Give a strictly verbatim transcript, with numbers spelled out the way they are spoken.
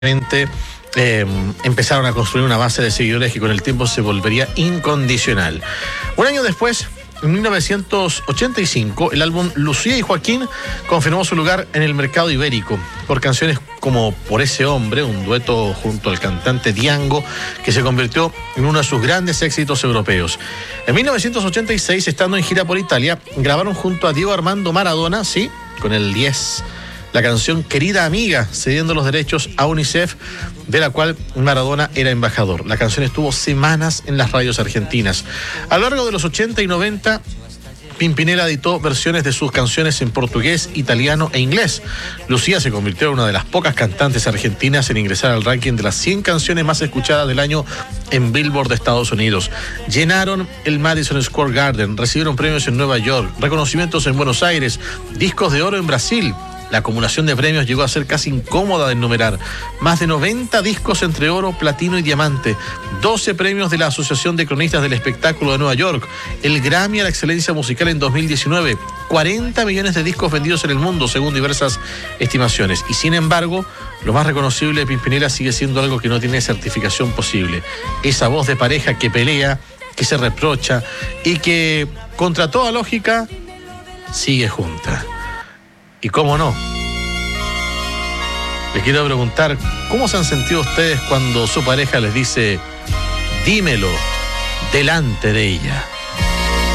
Eh, empezaron a construir una base de seguidores que con el tiempo se volvería incondicional. Un año después, en mil novecientos ochenta y cinco, el álbum Lucía y Joaquín confirmó su lugar en el mercado ibérico por canciones como Por ese hombre, un dueto junto al cantante Diango, que se convirtió en uno de sus grandes éxitos europeos. En mil novecientos ochenta y seis, estando en gira por Italia, grabaron junto a Diego Armando Maradona, sí, con el diez, la canción Querida Amiga, cediendo los derechos a UNICEF, de la cual Maradona era embajador. La canción estuvo semanas en las radios argentinas. A lo largo de los ochenta y noventa, Pimpinela editó versiones de sus canciones en portugués, italiano e inglés. Lucía se convirtió en una de las pocas cantantes argentinas en ingresar al ranking de las cien canciones más escuchadas del año en Billboard de Estados Unidos. Llenaron el Madison Square Garden, recibieron premios en Nueva York, reconocimientos en Buenos Aires, discos de oro en Brasil. La acumulación de premios llegó a ser casi incómoda de enumerar. Más de noventa discos entre oro, platino y diamante. doce premios de la Asociación de Cronistas del Espectáculo de Nueva York. El Grammy a la Excelencia Musical en dos mil diecinueve. cuarenta millones de discos vendidos en el mundo, según diversas estimaciones. Y sin embargo, lo más reconocible de Pimpinela sigue siendo algo que no tiene certificación posible. Esa voz de pareja que pelea, que se reprocha y que, contra toda lógica, sigue junta. Y cómo no, les quiero preguntar, ¿cómo se han sentido ustedes cuando su pareja les dice, dímelo delante de ella?